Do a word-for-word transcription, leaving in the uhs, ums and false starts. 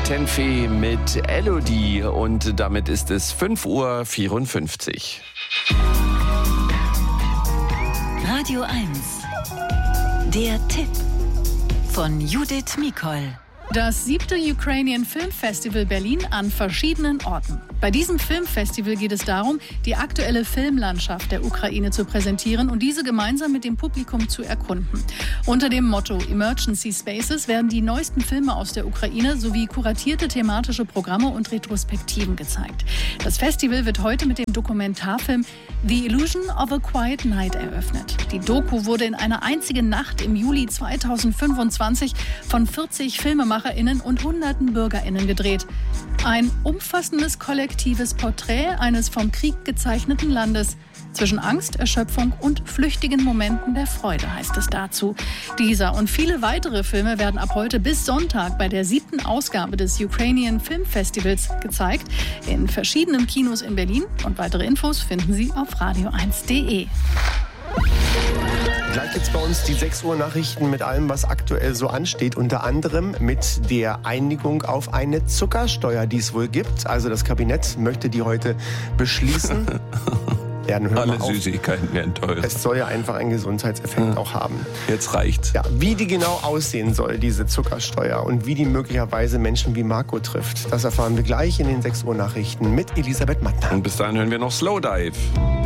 Tenfee mit Elodie und damit ist es fünf Uhr vierundfünfzig. Radio eins. Der Tipp von Judith Mikol. Das siebte Ukrainian Film Festival Berlin an verschiedenen Orten. Bei diesem Filmfestival geht es darum, die aktuelle Filmlandschaft der Ukraine zu präsentieren und diese gemeinsam mit dem Publikum zu erkunden. Unter dem Motto Emergency Spaces werden die neuesten Filme aus der Ukraine sowie kuratierte thematische Programme und Retrospektiven gezeigt. Das Festival wird heute mit dem Dokumentarfilm The Illusion of a Quiet Night eröffnet. Die Doku wurde in einer einzigen Nacht im Juli zweitausendfünfundzwanzig von vierzig FilmemacherInnen und hunderten BürgerInnen gedreht. Ein umfassendes kollektives Porträt eines vom Krieg gezeichneten Landes. Zwischen Angst, Erschöpfung und flüchtigen Momenten der Freude heißt es dazu. Dieser und viele weitere Filme werden ab heute bis Sonntag bei der siebten Ausgabe des Ukrainian Film Festivals gezeigt. In verschiedenen Kinos in Berlin. Und weitere Infos finden Sie auf radio eins punkt de. Gleich jetzt bei uns die sechs Uhr Nachrichten mit allem, was aktuell so ansteht. Unter anderem mit der Einigung auf eine Zuckersteuer, die es wohl gibt. Also das Kabinett möchte die heute beschließen. Ja, alle Süßigkeiten werden teurer. Es soll ja einfach einen Gesundheitseffekt ja. auch haben. Jetzt reicht's. Ja, wie die genau aussehen soll, diese Zuckersteuer, und wie die möglicherweise Menschen wie Marco trifft, das erfahren wir gleich in den sechs Uhr Nachrichten mit Elisabeth Mattner. Und bis dahin hören wir noch Slowdive.